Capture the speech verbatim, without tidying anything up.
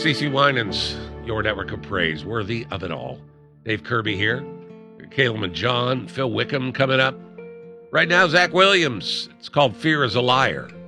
CeCe Winans, your network of praise, worthy of it all. Dave Kirby here. Caleb and John, Phil Wickham coming up. Right now, Zach Williams. It's called Fear is a Liar.